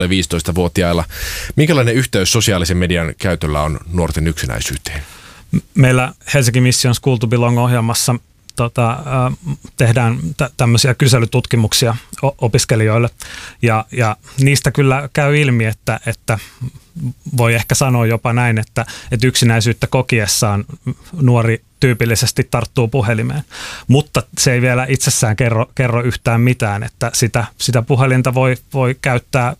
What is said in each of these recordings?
15-vuotiailla. Minkälainen yhteys sosiaalisen median käytöllä on nuorten yksinäisyyteen? Meillä Helsinki Mission School to Belong -ohjelmassa tehdään tämmöisiä kyselytutkimuksia opiskelijoille ja niistä kyllä käy ilmi, että voi ehkä sanoa jopa näin, että yksinäisyyttä kokiessaan nuori tyypillisesti tarttuu puhelimeen, mutta se ei vielä itsessään kerro yhtään mitään, että sitä puhelinta voi käyttää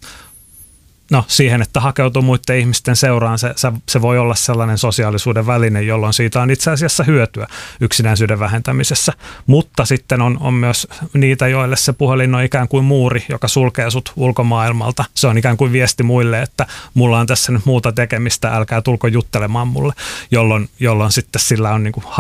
siihen, että hakeutuu muiden ihmisten seuraan, se voi olla sellainen sosiaalisuuden väline, jolloin siitä on itse asiassa hyötyä yksinäisyyden vähentämisessä. Mutta sitten on myös niitä, joille se puhelin on ikään kuin muuri, joka sulkee sut ulkomaailmalta. Se on ikään kuin viesti muille, että mulla on tässä nyt muuta tekemistä, älkää tulko juttelemaan mulle, jolloin sitten sillä on niin kuin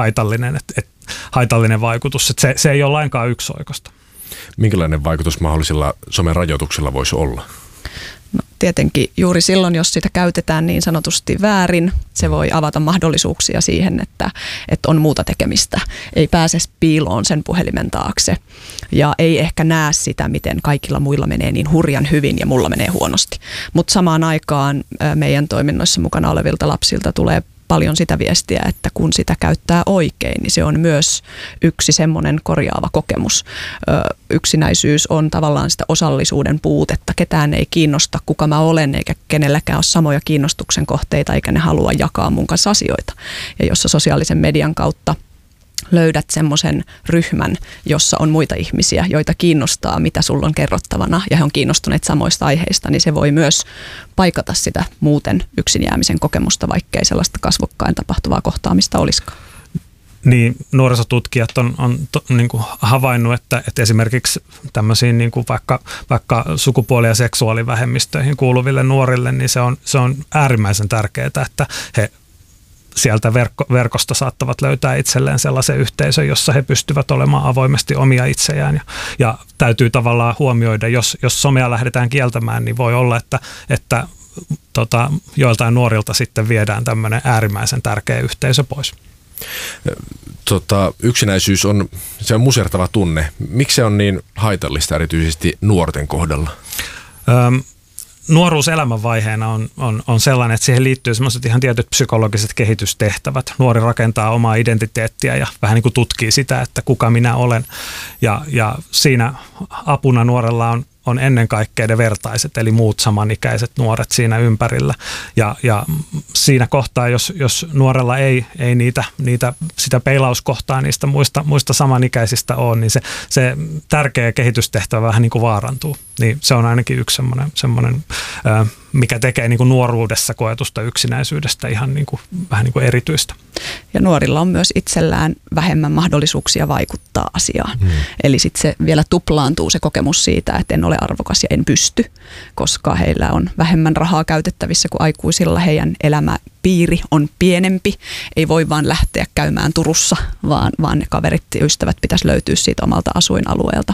haitallinen vaikutus. Että se ei ole lainkaan yksioikoista. Minkälainen vaikutus mahdollisilla somen rajoituksilla voisi olla? No, tietenkin juuri silloin, jos sitä käytetään niin sanotusti väärin, se voi avata mahdollisuuksia siihen, että on muuta tekemistä. Ei pääse piiloon sen puhelimen taakse ja ei ehkä näe sitä, miten kaikilla muilla menee niin hurjan hyvin ja mulla menee huonosti. Mutta samaan aikaan meidän toiminnoissa mukana olevilta lapsilta tulee paljon sitä viestiä, että kun sitä käyttää oikein, niin se on myös yksi semmoinen korjaava kokemus. Yksinäisyys on tavallaan sitä osallisuuden puutetta. Ketään ei kiinnosta, kuka mä olen, eikä kenelläkään ole samoja kiinnostuksen kohteita, eikä ne halua jakaa mun kanssa asioita. Ja jos sä sosiaalisen median kautta löydät semmoisen ryhmän, jossa on muita ihmisiä, joita kiinnostaa, mitä sulla on kerrottavana, ja he on kiinnostuneet samoista aiheista, niin se voi myös paikata sitä muuten yksin jäämisen kokemusta, vaikkei sellaista kasvokkain tapahtuvaa kohtaamista olisikaan. Niin, nuorisotutkijat on niin kuin havainnut, että esimerkiksi tämmöisiin niin kuin vaikka sukupuoli- ja seksuaalivähemmistöihin kuuluville nuorille, niin se on äärimmäisen tärkeää, että he sieltä verkosta saattavat löytää itselleen sellaisen yhteisön, jossa he pystyvät olemaan avoimesti omia itseään. Ja täytyy tavallaan huomioida, jos somea lähdetään kieltämään, niin voi olla, että joiltain nuorilta sitten viedään tämmöinen äärimmäisen tärkeä yhteisö pois. Yksinäisyys on musertava tunne. Miksi se on niin haitallista erityisesti nuorten kohdalla? Nuoruus elämänvaiheena on sellainen, että siihen liittyy sellaiset ihan tietyt psykologiset kehitystehtävät. Nuori rakentaa omaa identiteettiä ja vähän niin kuin tutkii sitä, että kuka minä olen. Ja siinä apuna nuorella on ennen kaikkea ne vertaiset, eli muut samanikäiset nuoret siinä ympärillä. Ja siinä kohtaa, jos nuorella ei sitä peilauskohtaa niistä muista samanikäisistä ole, niin se tärkeä kehitystehtävä vähän niin kuin vaarantuu. Niin se on ainakin yksi semmoinen mikä tekee niin kuin nuoruudessa koetusta yksinäisyydestä ihan niin kuin, vähän niin kuin erityistä. Ja nuorilla on myös itsellään vähemmän mahdollisuuksia vaikuttaa asiaan. Eli sitten se vielä tuplaantuu se kokemus siitä, että en ole arvokas ja en pysty, koska heillä on vähemmän rahaa käytettävissä kuin aikuisilla. Heidän elämäpiiri on pienempi. Ei voi vaan lähteä käymään Turussa, vaan ne kaverit ja ystävät pitäisi löytyä siitä omalta asuinalueelta.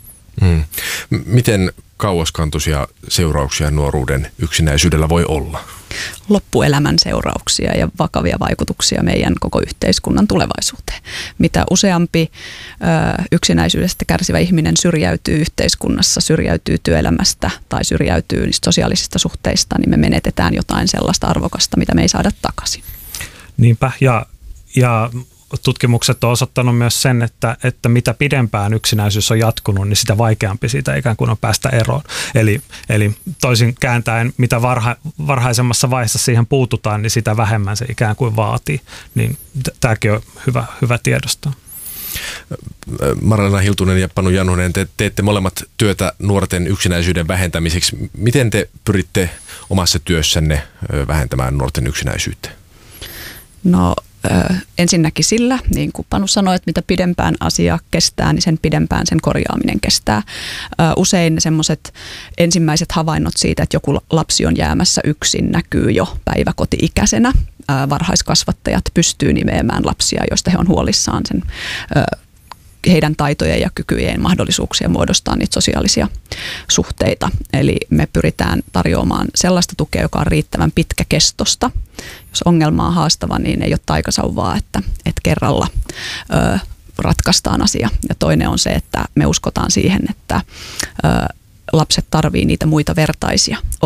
Miten kauaskantoisia seurauksia nuoruuden yksinäisyydellä voi olla? Loppuelämän seurauksia ja vakavia vaikutuksia meidän koko yhteiskunnan tulevaisuuteen. Mitä useampi yksinäisyydestä kärsivä ihminen syrjäytyy yhteiskunnassa, syrjäytyy työelämästä tai syrjäytyy niistä sosiaalisista suhteista, niin me menetetään jotain sellaista arvokasta, mitä me ei saada takaisin. Niinpä, ja tutkimukset on osoittanut myös sen, että mitä pidempään yksinäisyys on jatkunut, niin sitä vaikeampi siitä ikään kuin on päästä eroon. Eli toisin kääntäen, mitä varhaisemmassa vaiheessa siihen puututaan, niin sitä vähemmän se ikään kuin vaatii. Niin tämäkin on hyvä tiedostaa. Marlena Hiltunen ja Panu Janhunen, te teette molemmat työtä nuorten yksinäisyyden vähentämiseksi. Miten te pyritte omassa työssänne vähentämään nuorten yksinäisyyttä? No ensinnäkin sillä, niin kuin Panu sanoi, että mitä pidempään asia kestää, niin sen pidempään sen korjaaminen kestää. Usein semmoiset ensimmäiset havainnot siitä, että joku lapsi on jäämässä yksin, näkyy jo päiväkoti-ikäisenä. Varhaiskasvattajat pystyy nimeämään lapsia, joista he on huolissaan sen heidän taitojen ja kykyjen mahdollisuuksia muodostaa niitä sosiaalisia suhteita. Eli me pyritään tarjoamaan sellaista tukea, joka on riittävän pitkäkestosta. Jos ongelma on haastava, niin ei ole taikasauvaa, että kerralla ratkaistaan asia. Ja toinen on se, että me uskotaan siihen, että lapset tarvii niitä muita vertaisia